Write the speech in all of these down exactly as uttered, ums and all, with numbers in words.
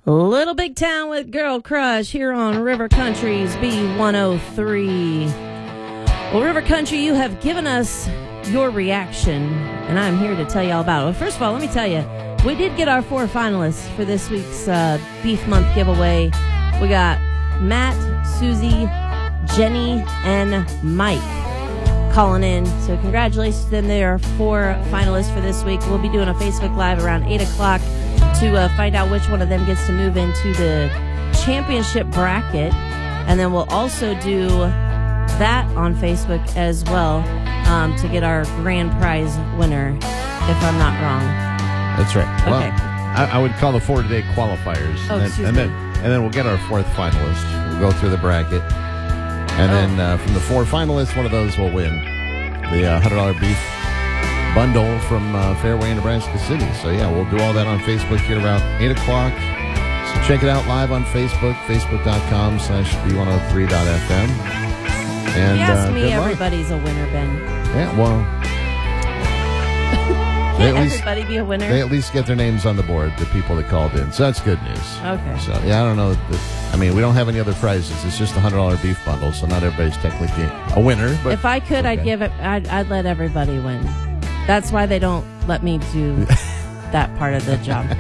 Little Big Town with Girl Crush here on River Country's B one oh three. Well, River Country, you have given us your reaction, and I'm here to tell you all about it. Well, first of all, let me tell you, we did get our four finalists for this week's uh, Beef Month giveaway. We got Matt, Susie, Jenny, and Mike calling in. So congratulations to them. They are four finalists for this week. We'll be doing a Facebook Live around eight o'clock to uh, find out which one of them gets to move into the championship bracket. And then we'll also do that on Facebook as well um, to get our grand prize winner, if I'm not wrong. That's right. Okay. Well, I, I would call the four today qualifiers. Oh, and, then, excuse and, me. then, and then we'll get our fourth finalist. We'll go through the bracket. And oh. then uh, from the four finalists, one of those will win the uh, one hundred dollars beef bundle from uh, Fairway, Nebraska City. So, yeah, we'll do all that on Facebook here around eight o'clock. So check it out live on Facebook, facebook.com slash B103.fm. And He asked uh, me good luck. everybody's a winner, Ben. Yeah, well, they Can't at least, everybody be a winner? they at least get their names on the board, the people that called in. So that's good news. Okay. So, yeah, I don't know. I mean, we don't have any other prizes. It's just a one hundred dollars beef bundle, so not everybody's technically a winner. But If I could, I'd okay. give it. I'd, I'd let everybody win. That's why they don't let me do that part of the job.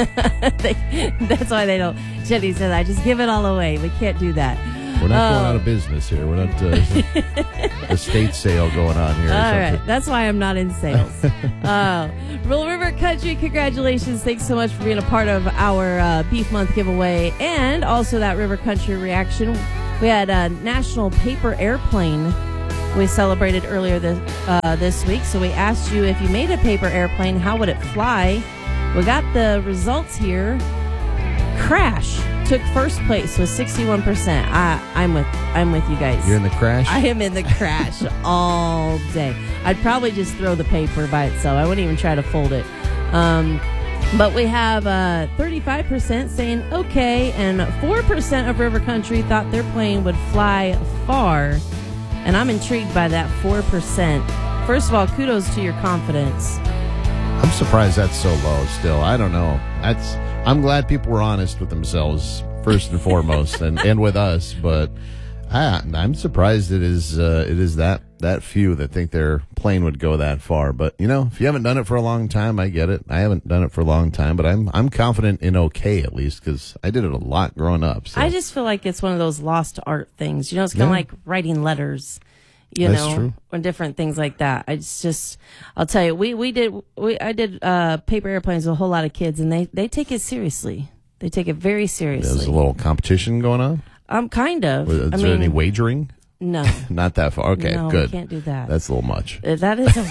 they, that's why they don't. Jenny said, "I just give it all away. We can't do that." We're not going Oh. out of business here. We're not uh, estate sale going on here. or All something. right, that's why I'm not in sales. uh, Real River Country, congratulations! Thanks so much for being a part of our uh, Beef Month giveaway, and also that River Country reaction. We had a National Paper Airplane. We celebrated earlier this uh, this week, so we asked you if you made a paper airplane, how would it fly? We got the results here. Crash took first place with sixty-one percent. I, I'm with I'm with you guys. You're in the crash? I am in the crash all day. I'd probably just throw the paper by itself. I wouldn't even try to fold it. Um, but we have uh, thirty-five percent saying okay, and four percent of River Country thought their plane would fly far. And I'm intrigued by that four percent. First of all, kudos to your confidence. I'm surprised that's so low still. I don't know. That's. I'm glad people were honest with themselves, first and foremost, and, and with us. But I, I'm surprised it is uh, it is that, that few that think their plane would go that far. But, you know, if you haven't done it for a long time, I get it. I haven't done it for a long time, but I'm I'm confident in okay, at least, because I did it a lot growing up. So. I just feel like it's one of those lost art things. You know, it's kind of Yeah. like writing letters. You That's know, true. or different things like that. I just, just, I'll tell you, we, we did, we, I did, uh, paper airplanes with a whole lot of kids, and they, they take it seriously. They take it very seriously. There's a little competition going on. Um, kind of. Is I there mean, any wagering? no, Not that far. Okay, no, good. we can't do that. That's a little much. Uh, That is a,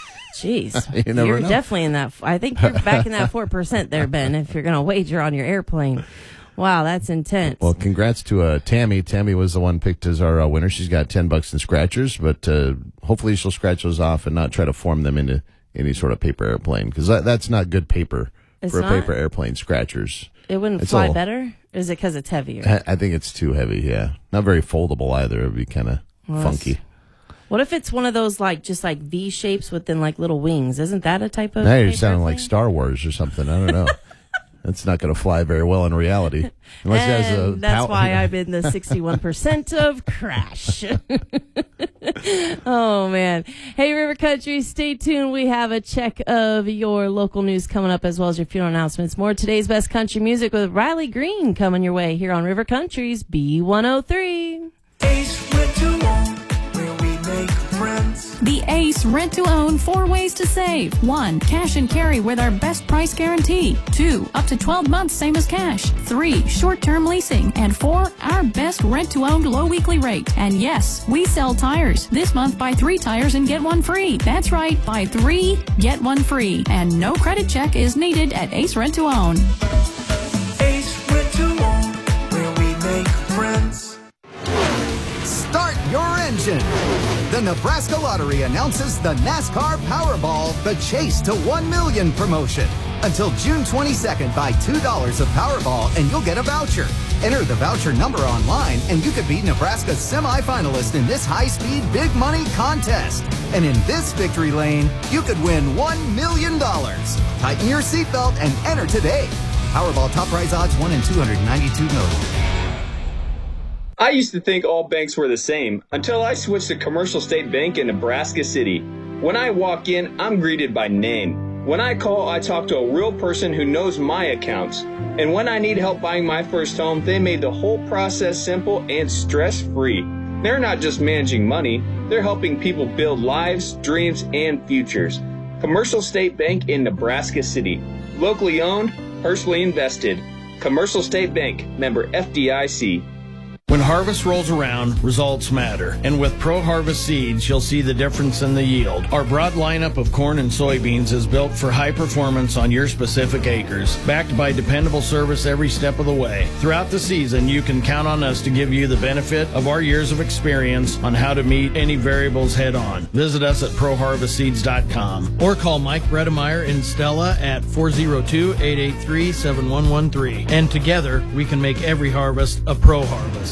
jeez. You never You're know. definitely in that, I think you're back in that four percent there, Ben, if you're going to wager on your airplane. Wow, that's intense. Well, congrats to uh, Tammy. Tammy was the one picked as our uh, winner. She's got ten bucks in scratchers, but uh, hopefully she'll scratch those off and not try to form them into any sort of paper airplane, because that, that's not good paper It's for not? a paper airplane. Scratchers. it wouldn't it's fly all- better? Or is it because it's heavier? I, I think it's too heavy. Yeah, not very foldable either. It'd be kind of Well, funky. What if it's one of those like just like V shapes within like little wings? Isn't that a type of? Now you're paper sounding like airplane? Star Wars or something. I don't know. That's not going to fly very well in reality. Unless it has a And that's pow- why I'm in the sixty-one percent of crash. Oh, man. Hey, River Country, stay tuned. We have a check of your local news coming up, as well as your funeral announcements. More today's best country music with Riley Green coming your way here on River Country's B one oh three. Ace Rent to Own, where we make friends. The Ace Rent to Own four ways to save. One, cash and carry with our best price guarantee. Two, up to twelve months, same as cash. Three, short-term leasing. And four, our best rent to own low weekly rate. And yes, we sell tires. This month, buy three tires and get one free. That's right, buy three, get one free. And no credit check is needed at Ace Rent to Own. Ace Rent to Own, where we make friends. Start your engine. The Nebraska Lottery announces the NASCAR Powerball, the Chase to one million promotion. Until June twenty-second, buy two dollars of Powerball and you'll get a voucher. Enter the voucher number online and you could be Nebraska's semifinalist in this high-speed big money contest. And in this victory lane, you could win one million dollars. Tighten your seatbelt and enter today. Powerball top prize odds one in two hundred ninety-two million. I used to think all banks were the same until I switched to Commercial State Bank in Nebraska City. When I walk in, I'm greeted by name. When I call, I talk to a real person who knows my accounts. And when I need help buying my first home, they made the whole process simple and stress-free. They're not just managing money, they're helping people build lives, dreams, and futures. Commercial State Bank in Nebraska City. Locally owned, personally invested. Commercial State Bank, member F D I C. When harvest rolls around, results matter. And with Pro Harvest seeds, you'll see the difference in the yield. Our broad lineup of corn and soybeans is built for high performance on your specific acres, backed by dependable service every step of the way. Throughout the season, you can count on us to give you the benefit of our years of experience on how to meet any variables head on. Visit us at pro harvest seeds dot com or call Mike Bredemeyer in Stella at four oh two, eight eight three, seven one one three. And together, we can make every harvest a Pro Harvest.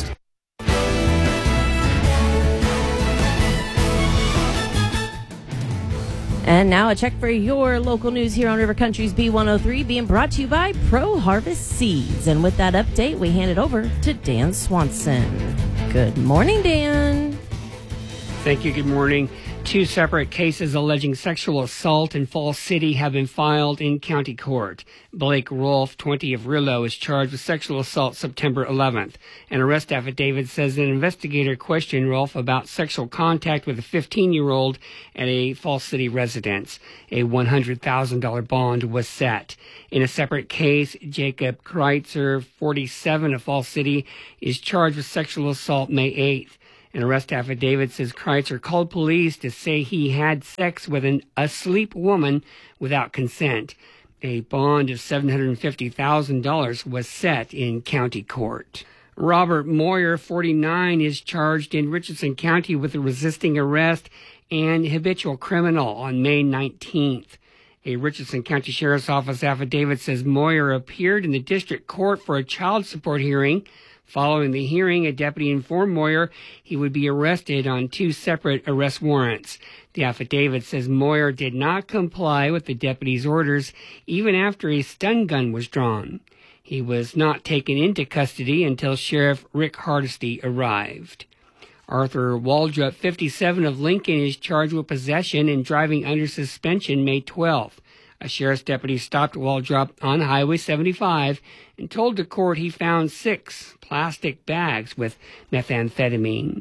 And now a check for your local news here on River Country's B one oh three, being brought to you by Pro Harvest Seeds. And with that update, we hand it over to Dan Swanson. Good morning, Dan. Thank you. Good morning. Two separate cases alleging sexual assault in Falls City have been filed in county court. Blake Rolfe, twenty, of Rillo, is charged with sexual assault September eleventh. An arrest affidavit says an investigator questioned Rolfe about sexual contact with a fifteen-year-old at a Falls City residence. A one hundred thousand dollars bond was set. In a separate case, Jacob Kreitzer, forty-seven, of Falls City, is charged with sexual assault May eighth. An arrest affidavit says Kreitzer called police to say he had sex with an asleep woman without consent. A bond of seven hundred fifty thousand dollars was set in county court. Robert Moyer, forty-nine, is charged in Richardson County with resisting arrest and habitual criminal on May nineteenth. A Richardson County Sheriff's Office affidavit says Moyer appeared in the district court for a child support hearing. Following the hearing, a deputy informed Moyer he would be arrested on two separate arrest warrants. The affidavit says Moyer did not comply with the deputy's orders even after a stun gun was drawn. He was not taken into custody until Sheriff Rick Hardesty arrived. Arthur Waldrop, fifty-seven, of Lincoln, is charged with possession and driving under suspension May twelfth. A sheriff's deputy stopped Waldrop on Highway seventy-five and told the court he found six plastic bags with methamphetamine.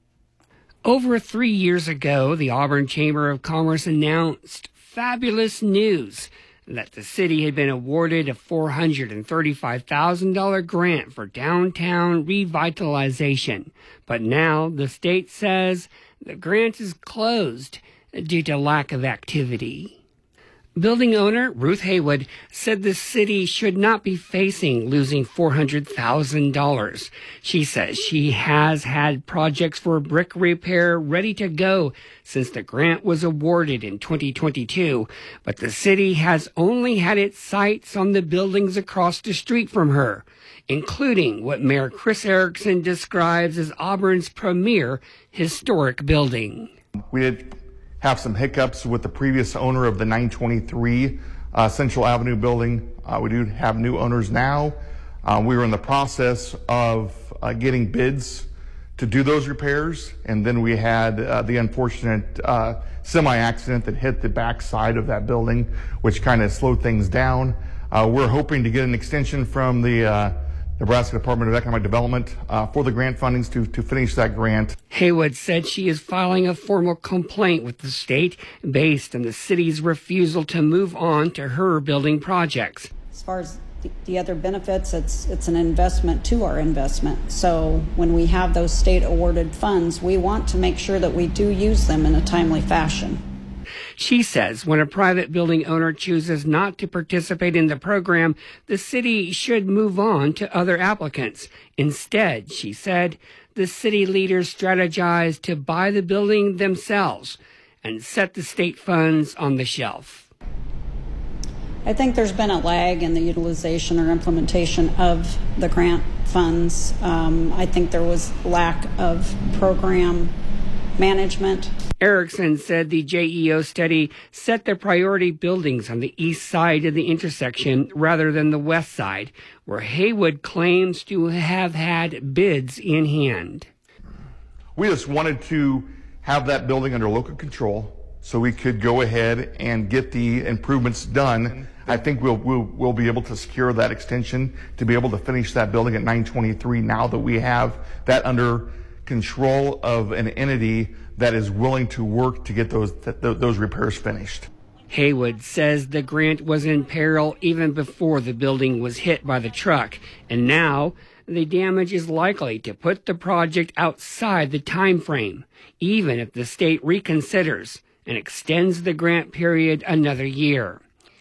Over three years ago, the Auburn Chamber of Commerce announced fabulous news that the city had been awarded a four hundred thirty-five thousand dollars grant for downtown revitalization. But now the state says the grant is closed due to lack of activity. Building owner Ruth Haywood said the city should not be facing losing four hundred thousand dollars. She says she has had projects for brick repair ready to go since the grant was awarded in twenty twenty-two, but the city has only had its sights on the buildings across the street from her, including what Mayor Chris Erickson describes as Auburn's premier historic building. We did have some hiccups with the previous owner of the nine twenty-three uh, Central Avenue building. Uh, we do have new owners now. Uh, we were in the process of uh, getting bids to do those repairs, and then we had uh, the unfortunate uh, semi-accident that hit the back side of that building, which kind of slowed things down. Uh, we're hoping to get an extension from the uh, Nebraska Department of Economic Development uh, for the grant fundings to, to finish that grant. Haywood said she is filing a formal complaint with the state based on the city's refusal to move on to her building projects. As far as the, the other benefits, it's it's an investment to our investment. So when we have those state awarded funds, we want to make sure that we do use them in a timely fashion. She says when a private building owner chooses not to participate in the program, the city should move on to other applicants. Instead, she said, the city leaders strategize to buy the building themselves and set the state funds on the shelf. I think there's been a lag in the utilization or implementation of the grant funds. Um, I think there was lack of program management. Erickson said the J E O study set the priority buildings on the east side of the intersection rather than the west side, where Haywood claims to have had bids in hand. We just wanted to have that building under local control so we could go ahead and get the improvements done. I think we'll, we'll, we'll be able to secure that extension to be able to finish that building at nine twenty-three now that we have that under control of an entity that is willing to work to get those, th- those repairs finished. Haywood says the grant was in peril even before the building was hit by the truck, and now the damage is likely to put the project outside the time frame, even if the state reconsiders and extends the grant period another year.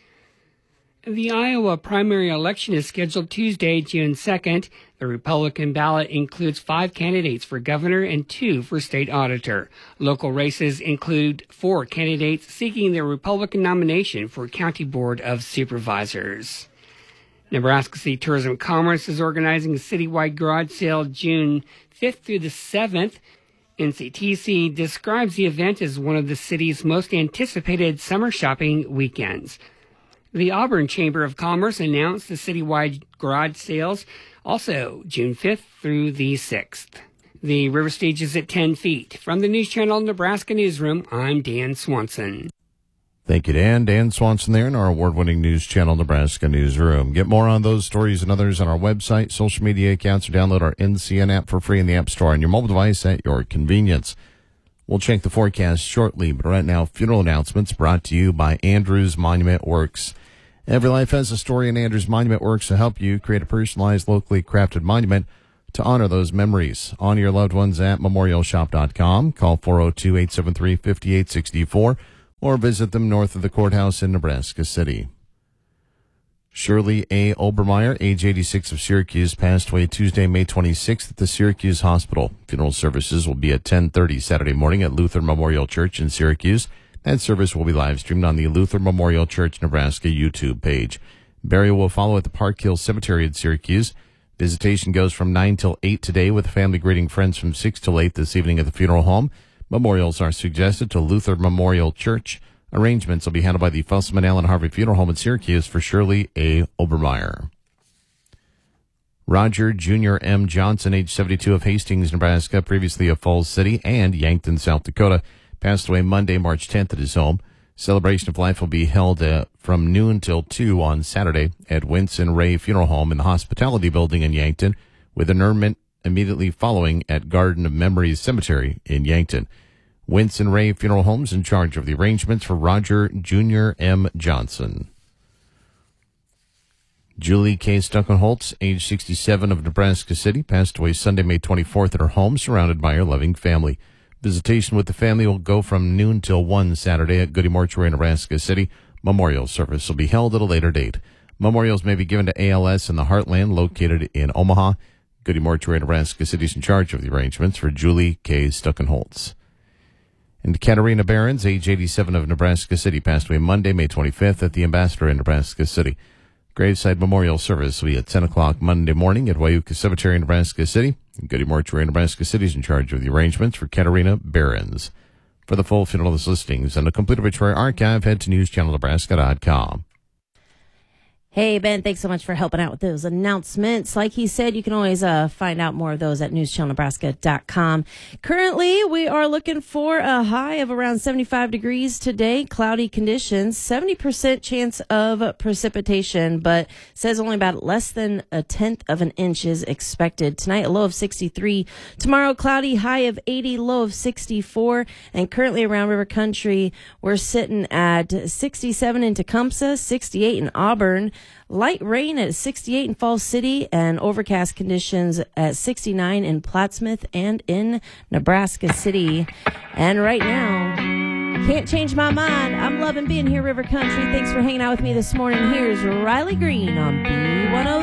The Iowa primary election is scheduled Tuesday, June second. The Republican ballot includes five candidates for governor and two for state auditor. Local races include four candidates seeking the Republican nomination for County Board of Supervisors. Nebraska City Tourism Commerce is organizing a citywide garage sale June fifth through the seventh. N C T C describes the event as one of the city's most anticipated summer shopping weekends. The Auburn Chamber of Commerce announced the citywide garage sales, also June fifth through the sixth. The river stage is at ten feet. From the News Channel Nebraska Newsroom, I'm Dan Swanson. Thank you, Dan. Dan Swanson there in our award-winning News Channel Nebraska Newsroom. Get more on those stories and others on our website, social media accounts, or download our N C N app for free in the App Store on your mobile device at your convenience. We'll check the forecast shortly, but right now, funeral announcements brought to you by Andrews Monument Works. Every life has a story, and Andrews Monument Works to help you create a personalized, locally crafted monument to honor those memories. Honor your loved ones at memorial shop dot com. Call four oh two, eight seven three, five eight six four or visit them north of the courthouse in Nebraska City. Shirley A. Obermeyer, age eighty-six, of Syracuse, passed away Tuesday, May twenty-sixth at the Syracuse Hospital. Funeral services will be at ten thirty Saturday morning at Luther Memorial Church in Syracuse. That service will be live streamed on the Luther Memorial Church Nebraska YouTube page. Burial will follow at the Park Hill Cemetery in Syracuse. Visitation goes from nine till eight today, with family greeting friends from six till eight this evening at the funeral home. Memorials are suggested to Luther Memorial Church. Arrangements will be handled by the Fusselman Allen Harvey Funeral Home in Syracuse for Shirley A. Obermeyer. Roger Junior M. Johnson, age seventy-two, of Hastings, Nebraska, previously of Falls City and Yankton, South Dakota, passed away Monday, March tenth at his home. Celebration of life will be held uh, from noon till two on Saturday at Winston Ray Funeral Home in the Hospitality Building in Yankton, with interment immediately following at Garden of Memories Cemetery in Yankton. Winston Ray Funeral Home's in charge of the arrangements for Roger Junior M. Johnson. Julie K. Stuckenholtz, age sixty-seven, of Nebraska City, passed away Sunday, May twenty-fourth at her home, surrounded by her loving family. Visitation with the family will go from noon till one Saturday at Goody Mortuary, Nebraska City. Memorial service will be held at a later date. Memorials may be given to A L S in the Heartland, located in Omaha. Goody Mortuary, Nebraska City is in charge of the arrangements for Julie K. Stuckenholtz. And Katarina Behrens, age eighty-seven, of Nebraska City, passed away Monday, May twenty-fifth at the Ambassador in Nebraska City. Graveside memorial service will be at ten o'clock Monday morning at Wyuka Cemetery in Nebraska City. Goody Mortuary, Nebraska City is in charge of the arrangements for Katarina Behrens. For the full funeral listings and a complete obituary archive, head to news channel nebraska dot com. Hey, Ben, thanks so much for helping out with those announcements. Like he said, you can always uh, find out more of those at news channel nebraska dot com. Currently, we are looking for a high of around seventy-five degrees today. Cloudy conditions, seventy percent chance of precipitation, but says only about less than a tenth of an inch is expected. Tonight, a low of sixty-three. Tomorrow, cloudy, high of eighty, low of sixty-four. And currently around River Country, we're sitting at sixty-seven in Tecumseh, sixty-eight in Auburn. Light rain at sixty-eight in Falls City, and overcast conditions at sixty-nine in Plattsmouth and in Nebraska City. And right now, can't change my mind. I'm loving being here, River Country. Thanks for hanging out with me this morning. Here's Riley Green on B one oh